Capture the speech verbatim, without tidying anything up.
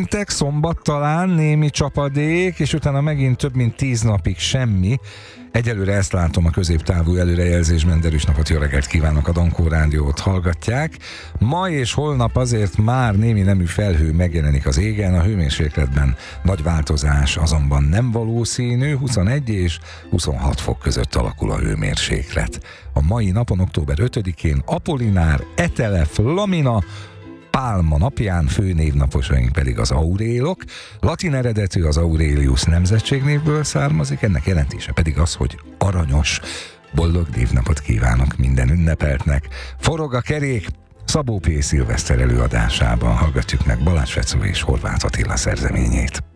Péntek, szombat talán némi csapadék, és utána megint több mint tíz napig semmi. Egyelőre ezt látom a középtávú előrejelzésben. Derűs napot, jó reggelt kívánok, a Dankó Rádiót hallgatják. Ma és holnap azért már némi nemű felhő megjelenik az égen, a hőmérsékletben nagy változás azonban nem valószínű, huszonegy és huszonhat fok között alakul a hőmérséklet. A mai napon, október ötödikén Apollinár, Etele, Flamina, Pálma napján, főnévnaposaink pedig az aurélok. Latin eredetű, az Aurelius nemzetségnévből származik, ennek jelentése pedig az, hogy aranyos. Boldog névnapot kívánok minden ünnepeltnek. Forog a kerék, Szabó P. szilveszter előadásában hallgatjuk meg Balázs Fecó és Horváth Attila szerzeményét.